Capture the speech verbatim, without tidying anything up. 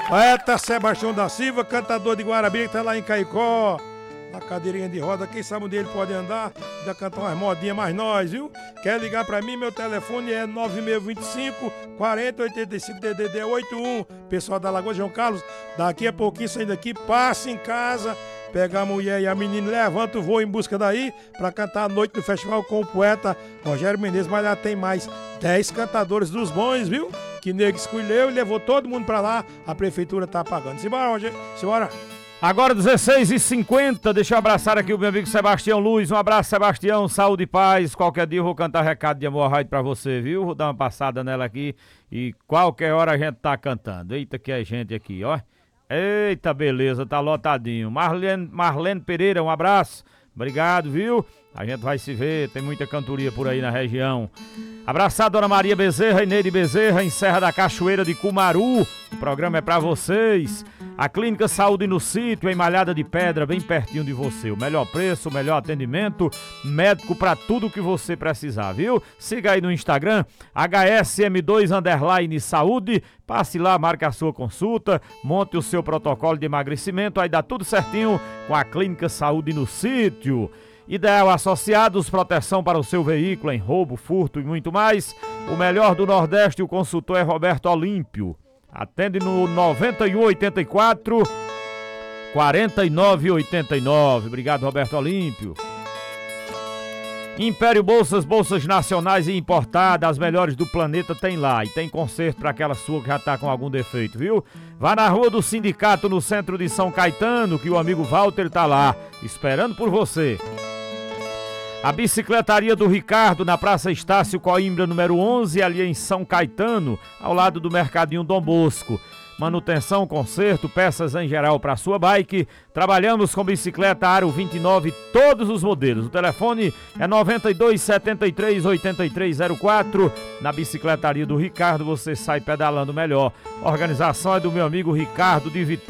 Poeta Sebastião da Silva, cantador de Guarabira, que tá lá em Caicó, na cadeirinha de roda. Quem sabe onde ele pode andar, já cantar umas modinhas mais nós, viu? Quer ligar pra mim? Meu telefone é nove seis dois cinco, quatro zero oito cinco, D D D oito um. Pessoal da Lagoa João Carlos, daqui a pouquinho saindo daqui, passa em casa, pega a mulher e a menina, levanta o voo em busca daí pra cantar a noite do festival com o poeta Rogério Menezes. Mas lá tem mais dez cantadores dos bons, viu? Que nego escolheu e levou todo mundo pra lá. A prefeitura tá pagando. Simbora, Rogério. Simbora. Agora dezesseis e cinquenta, deixa eu abraçar aqui o meu amigo Sebastião Luiz. Um abraço, Sebastião, saúde e paz. Qualquer dia eu vou cantar recado de amor à rádio pra você, viu? Vou dar uma passada nela aqui e qualquer hora a gente tá cantando. Eita que é gente aqui, ó. Eita, beleza, tá lotadinho. Marlene, Marlene Pereira, um abraço. Obrigado, viu? A gente vai se ver, tem muita cantoria por aí na região. Abraçar a Dona Maria Bezerra e Neide Bezerra em Serra da Cachoeira de Cumaru. O programa é pra vocês. A Clínica Saúde no Sítio, em Malhada de Pedra, bem pertinho de você. O melhor preço, o melhor atendimento, médico pra tudo que você precisar, viu? Siga aí no Instagram, H S M dois underline saúde. Passe lá, marque a sua consulta, monte o seu protocolo de emagrecimento, aí dá tudo certinho com a Clínica Saúde no Sítio. Ideal Associados, proteção para o seu veículo em roubo, furto e muito mais. O melhor do Nordeste, o consultor é Roberto Olímpio. Atende no noventa e um, oitenta e quatro, quarenta e nove, oitenta e nove. Obrigado, Roberto Olímpio. Império Bolsas, bolsas nacionais e importadas, as melhores do planeta tem lá. E tem conserto para aquela sua que já tá com algum defeito, viu? Vá na Rua do Sindicato, no centro de São Caetano, que o amigo Walter tá lá, esperando por você. A Bicicletaria do Ricardo, na Praça Estácio Coimbra, número onze, ali em São Caetano, ao lado do Mercadinho Dom Bosco. Manutenção, conserto, peças em geral para sua bike. Trabalhamos com bicicleta Aro vinte e nove, todos os modelos. O telefone é noventa e dois, setenta e três, oitenta e três zero quatro. Na Bicicletaria do Ricardo você sai pedalando melhor. A organização é do meu amigo Ricardo de Vitória.